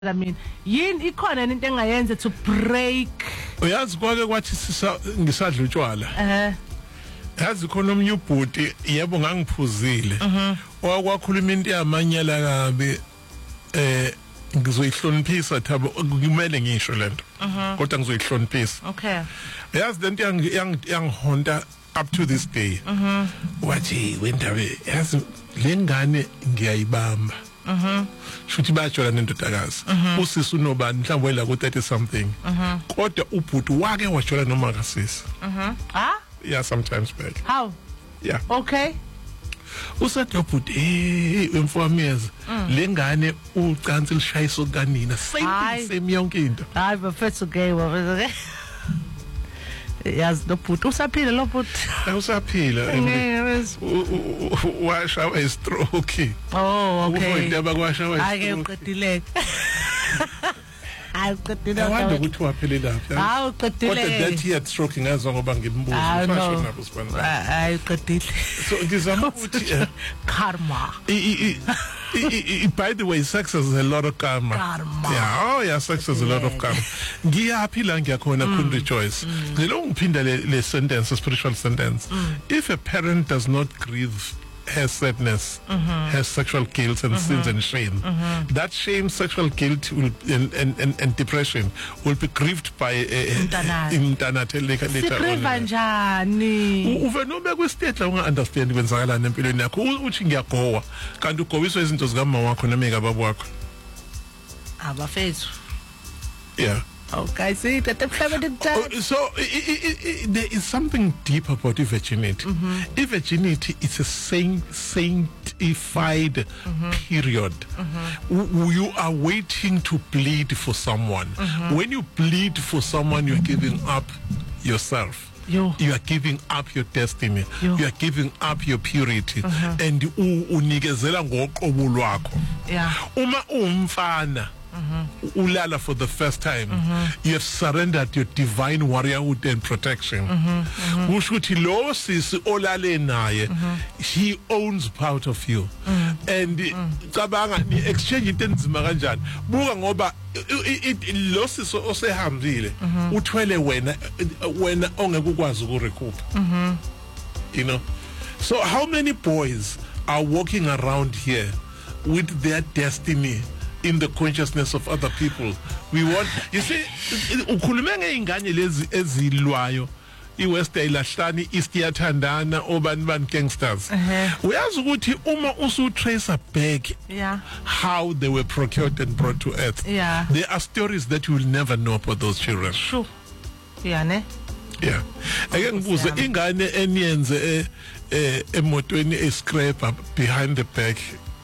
I mean yini ikhona into engayenza to break uyazi kwake kwathi ngisadla utshwala yazi khona omnye ubhuti yebo ngangiphuzile wakwakhuluma into yamanyala kabi ngizoyihloniphisa thabo kumele ngisho lento kodwa ngizoyihloniphisa okay yazi lento yangihonta up to this day wathi wendabe yazi lengane ngiyayibamba shuthi bajola nendodakazi usisi unobani mhlawumbe wela ku 30 something kodwa ubhuti wake wajola noma kasisi yeah sometimes back how yeah okay usathi ubhuti emfowamiyeza lengane ucansi lishayiso kanina same yonke into hayi bafethu gay okay yazi lo bhuti usaphila lo bhuti usaphila washawa stroke oh okay ufundaba kwashawa ake uqedileke awuqedile wanda ukuthi waphele lapha awuqedile kodwa that he had stroke ngazwa ngoba ngimbuza fashion nabo sibona awuqedile so ngizama ukuthi karma by the way sex has a lot of karma yeah oh yeah sex has a lot of karma ngiyaphila ngiyakhona couldn't rejoice ngilo ngiphinda le sentence spiritual sentence if a parent does not grieve has sadness, has sexual guilt and sins and shame. That shame, sexual guilt will, and depression will be grieved by internet later on. Uve noma kwestate la unga understand kwenzakalana empilweni yakho uthi ngiyagowa kanti ugowiswa izinto zikama wakho nemeka babo wakho. Abafethu. Yeah. Okay, see that so there is something deep about virginity. Virginity is a sanctified period. You are waiting to bleed for someone. When you bleed for someone, you're giving up yourself. You are giving up your destiny. You are giving up your purity. And unikezela ngoqobo lwakho. Uma umfana ulala for the first time you have surrendered your divine warriorhood and protection ushuthi lo sisi olale naye he owns part of you and cabanga ni exchange into enzima kanjani buka ngoba lo sisi osehambile uthwele wena ongeke ukwazi ukurecoup you know so how many boys are walking around here with their destiny in the consciousness of other people? We want, you see, ukhulume ngeingane lezi ezilwayo iwest ilahlani east yathandana obani gangsters uyazi ukuthi uma usutrace back how they were procured and brought to earth there are stories that you will never know about those children. Sure. Yeah ake ngibuze ingane eniyenze emotweni escraper behind the back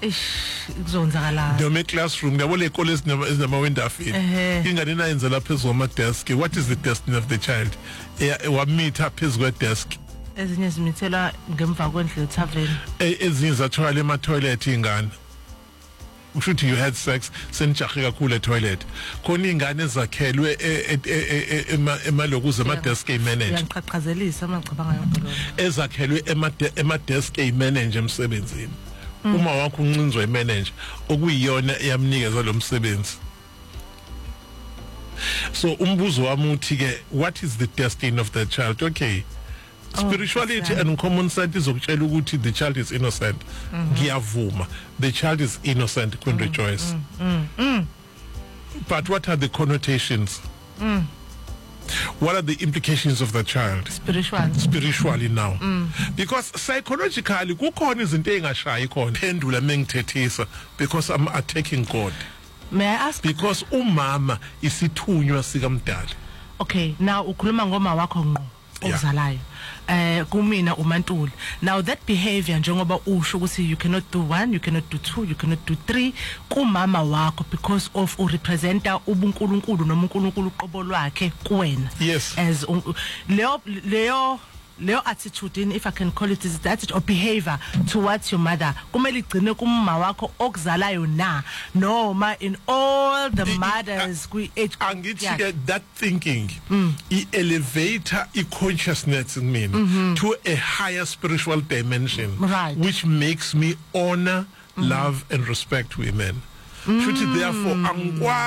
kuzonzakala noma classroom yabo le college ezinama window afile ingane nayenza lapha phezulu ama desk what is the destiny of the child wamitha phezulu kwe desk ezinye zimithela ngemva kwendle tavern ezinye zathola ema toilet ingane ushuthi you had sex senijahe kakhulu e toilet khona ingane ezakhelwe emalokuze ama desk manager yaqhaqhazelisa amacabanga yonke lo ezakhelwe ema desk manager emsebenzini uma wakho uncinzwe imanager okuyiyona yamnikeza lo msebenzi so umbuzo wami uthi ke what is the destiny of the child okay spirituality and common sense izokutshela ukuthi the child is innocent ngiyavuma the child is innocent can rejoice but what are the connotations what are the implications of the child spiritually now because psychologically kukhona izinto engashayi khona pendula mengithethisa because I'm attacking God. May I ask because umama isithunywa sikamdala. Okay, now ukhuluma ngoma wakho ngqo okuzalayo kumina uMaNtuli. Now that behavior njengoba usho ukuthi you cannot do 1, you cannot do 2, you cannot do 3 kumama wakho because of representa ubunkulunkulu noma uNkulunkulu uqobo lwakhe kuwena. Yes. As Leo attitude in, if I can call it, is the attitude or behavior towards your mother kumele igcine kumama wakho okuzalayo na noma in all the mothers kwi age angithi that thinking elevator consciousness in me to a higher spiritual dimension which makes me honor love and respect women. Therefore